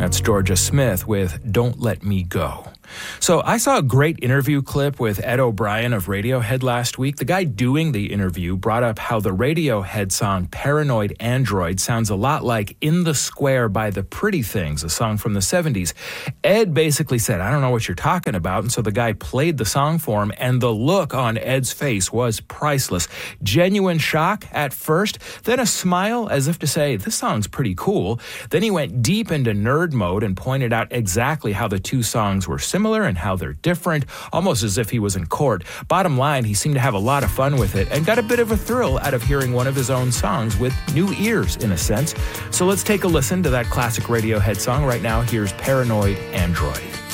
That's Georgia Smith with Don't Let Me Go. So I saw a great interview clip with Ed O'Brien of Radiohead last week. The guy doing the interview brought up how the Radiohead song Paranoid Android sounds a lot like In the Square by The Pretty Things, a song from the 70s. Ed basically said, I don't know what you're talking about. And so the guy played the song for him, and the look on Ed's face was priceless. Genuine shock at first, then a smile as if to say, this song's pretty cool. Then he went deep into nerd mode and pointed out exactly how the two songs were similar and how they're different, almost as if he was in court. Bottom line, he seemed to have a lot of fun with it and got a bit of a thrill out of hearing one of his own songs with new ears, in a sense. So let's take a listen to that classic Radiohead song right now. Here's Paranoid Android.